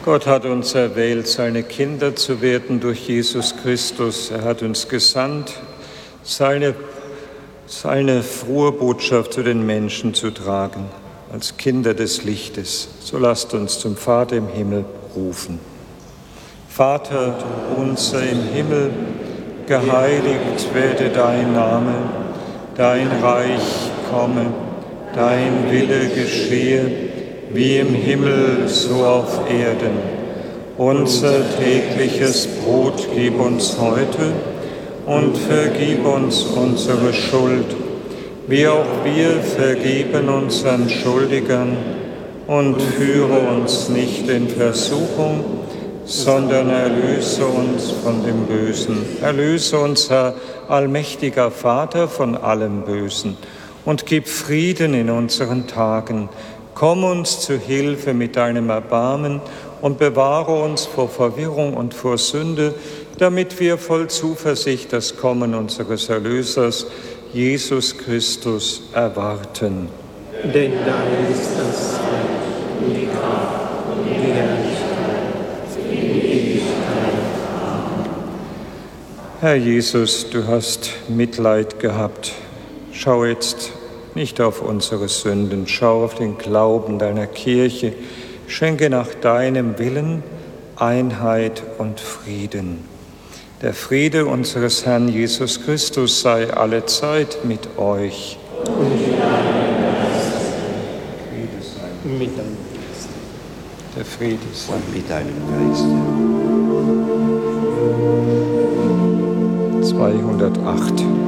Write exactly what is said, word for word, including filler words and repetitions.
Gott hat uns erwählt, seine Kinder zu werden durch Jesus Christus. Er hat uns gesandt, seine, seine frohe Botschaft zu den Menschen zu tragen, als Kinder des Lichtes. So lasst uns zum Vater im Himmel rufen. Vater unser im Himmel, geheiligt werde dein Name, dein Reich komme, dein Wille geschehe, wie im Himmel, so auf Erden. Unser tägliches Brot gib uns heute und vergib uns unsere Schuld, wie auch wir vergeben unseren Schuldigern, und führe uns nicht in Versuchung, sondern erlöse uns von dem Bösen. Erlöse uns, Herr, allmächtiger Vater, von allem Bösen und gib Frieden in unseren Tagen. Komm uns zu Hilfe mit deinem Erbarmen und bewahre uns vor Verwirrung und vor Sünde, damit wir voll Zuversicht das Kommen unseres Erlösers, Jesus Christus, erwarten. Denn dein ist das Reich und die Kraft und die Herrlichkeit in Ewigkeit. Amen. Herr Jesus, du hast Mitleid gehabt. Schau jetzt nicht auf unsere Sünden, schau auf den Glauben deiner Kirche. Schenke nach deinem Willen Einheit und Frieden. Der Friede unseres Herrn Jesus Christus sei allezeit mit euch. Und mit deinem Geist. Mit deinem Geist. Der Friede sei Und mit deinem Geist. zweihundertacht.